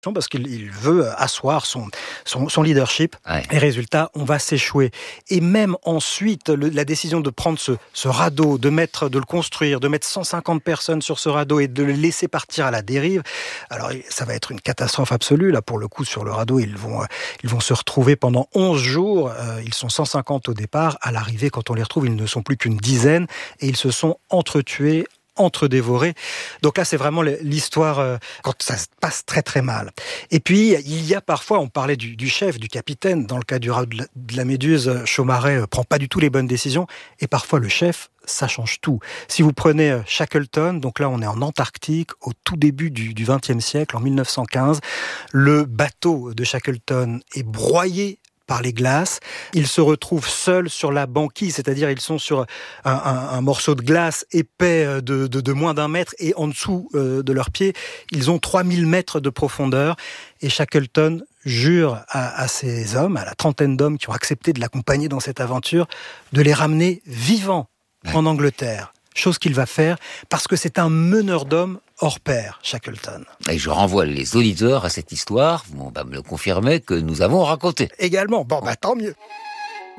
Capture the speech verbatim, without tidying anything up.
parce qu'il il veut asseoir son, son, son leadership. Ouais. Et résultat, on va s'échouer. Et même ensuite, le, la décision de prendre ce, ce radeau, de, mettre, de le construire, de mettre cent cinquante personnes sur ce radeau et de le laisser partir à la dérive, alors ça va être une catastrophe absolue. Là, pour le coup, sur le radeau, ils vont, ils vont se retrouver pendant onze jours. Euh, ils sont cent cinquante au départ. À l'arrivée, quand on les retrouve, ils ne sont plus qu'une dizaine. Et ils se sont entretués, entre-dévorés. Donc là, c'est vraiment l'histoire euh, quand ça se passe très très mal. Et puis, il y a parfois, on parlait du, du chef, du capitaine, dans le cas du radeau de la, de la Méduse, Chaumaré euh, prend pas du tout les bonnes décisions, et parfois le chef, ça change tout. Si vous prenez euh, Shackleton, donc là on est en Antarctique, au tout début du, du vingtième siècle, en mille neuf cent quinze, le bateau de Shackleton est broyé par les glaces. Ils se retrouvent seuls sur la banquise, c'est-à-dire ils sont sur un, un, un morceau de glace épais de, de, de moins d'un mètre, et en dessous euh, de leurs pieds, ils ont trois mille mètres de profondeur. Et Shackleton jure à, à ces hommes, à la trentaine d'hommes qui ont accepté de l'accompagner dans cette aventure, de les ramener vivants en Angleterre. Chose qu'il va faire parce que c'est un meneur d'hommes hors pair, Shackleton. Et je renvoie les auditeurs à cette histoire, on va me le confirmer, que nous avons racontée. Également, bon bah tant mieux.